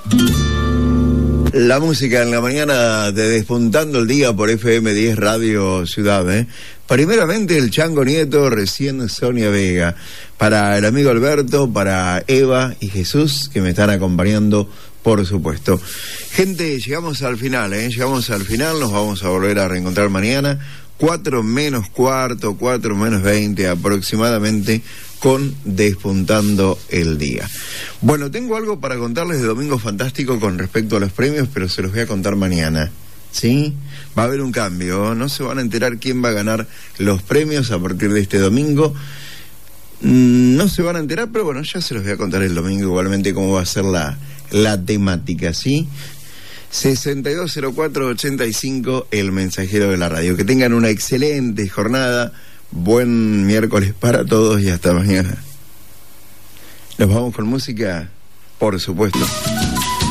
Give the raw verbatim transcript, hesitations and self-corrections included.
La música en la mañana de Despuntando el Día por F M diez Radio Ciudad, ¿eh? Primeramente el Chango Nieto, recién Sonia Vega. Para el amigo Alberto, para Eva y Jesús, que me están acompañando, por supuesto. Gente, llegamos al final, ¿eh? Llegamos al final, nos vamos a volver a reencontrar mañana. Cuatro menos cuarto, cuatro menos veinte aproximadamente, con Despuntando el Día. Bueno, tengo algo para contarles de Domingo Fantástico con respecto a los premios, pero se los voy a contar mañana, ¿sí? Va a haber un cambio, no se van a enterar quién va a ganar los premios a partir de este domingo. No se van a enterar, pero bueno, ya se los voy a contar el domingo igualmente cómo va a ser la, la temática, ¿sí? sesenta y dos cero cuatro ochenta y cinco, el mensajero de la radio. Que tengan una excelente jornada, buen miércoles para todos y hasta mañana. Nos vamos con música, por supuesto.